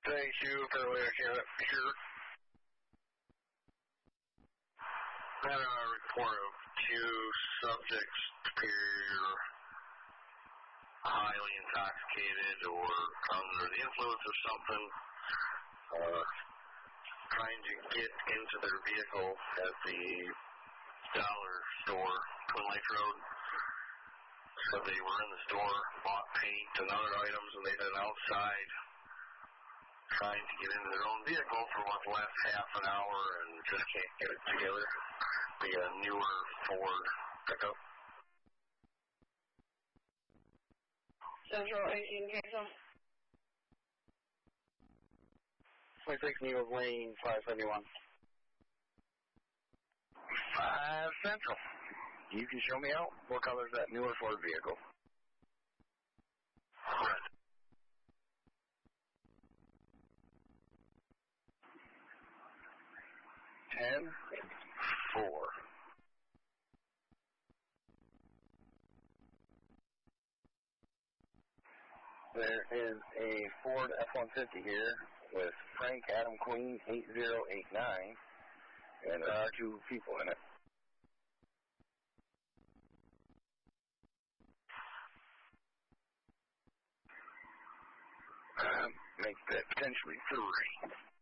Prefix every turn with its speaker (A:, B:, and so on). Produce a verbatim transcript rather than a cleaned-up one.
A: Thank you, Fairway Mechanic. Here. Got a report of two subjects appear highly intoxicated or under the influence of something, uh, trying to get into their vehicle at the dollar store, Twin Lakes Road. So they were in the store, bought paint and other items, and they've been outside trying to get into their own vehicle for about the last half an hour and just can't get it together. The uh, newer Ford pickup.
B: Central eighteen Castle.
A: twenty-six Needles Lane, five seventy-one.
C: five Central. You can show me out. What color is that newer Ford vehicle?
A: Red.
C: ten four. There is a Ford F one fifty here with Frank Adam Queen eight zero eight nine, and there are two people in it. Um, make that potentially three.